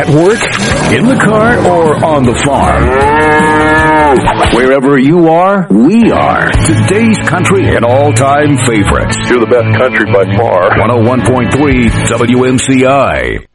At work, in the car, or on the farm. Wherever you are, we are. Today's country and all-time favorites. You're the best country by far. 101.3 WMCI.